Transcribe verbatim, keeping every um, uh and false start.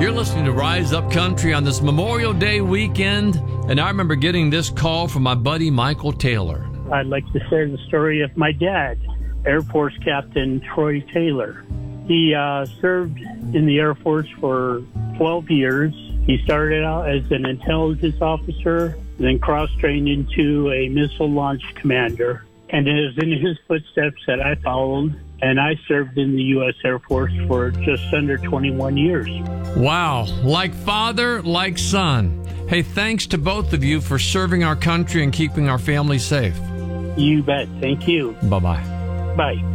You're listening to Rise Up Country on this Memorial Day weekend, and I remember getting this call from my buddy Michael Taylor. I'd like to share the story of my dad, Air Force Captain Troy Taylor. He uh, served in the Air Force for twelve years. He started out as an intelligence officer, then cross-trained into a missile launch commander. And it is in his footsteps that I followed, and I served in the U S Air Force for just under twenty-one years. Wow, like father, like son. Hey, thanks to both of you for serving our country and keeping our family safe. You bet. Thank you. Bye-bye. Bye.